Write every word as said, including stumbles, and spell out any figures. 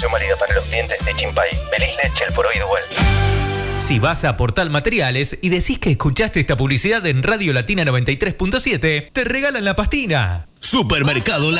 Promoción válida para los clientes de Chimpay, Belisle, Chelporó y Duel. Si vas a Portal Materiales y decís que escuchaste esta publicidad en Radio Latina noventa y tres punto siete, te regalan la pastina. Supermercado La